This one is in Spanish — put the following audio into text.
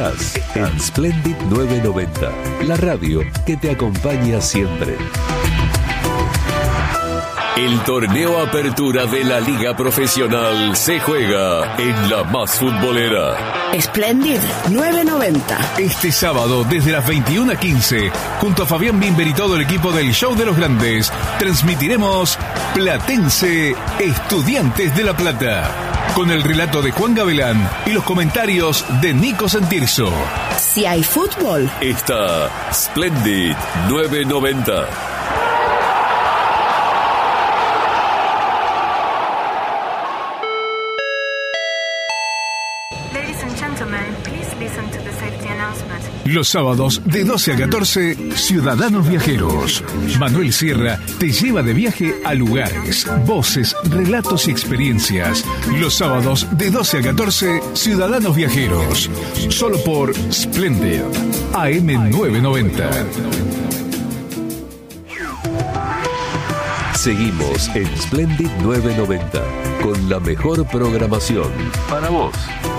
En Splendid 990, la radio que te acompaña siempre. El torneo Apertura de la Liga Profesional se juega en la más futbolera. Splendid 990. Este sábado, desde las 21:15, junto a Fabián Bimber y todo el equipo del Show de los Grandes, transmitiremos Platense Estudiantes de La Plata, con el relato de Juan Gavilán y los comentarios de Nico Santirso. Si hay fútbol, está Splendid 990. Los sábados de 12 a 14, Ciudadanos Viajeros. Manuel Sierra te lleva de viaje a lugares, voces, relatos y experiencias. Los sábados de 12 a 14, Ciudadanos Viajeros. Solo por Splendid AM 990. Seguimos en Splendid 990 con la mejor programación para vos.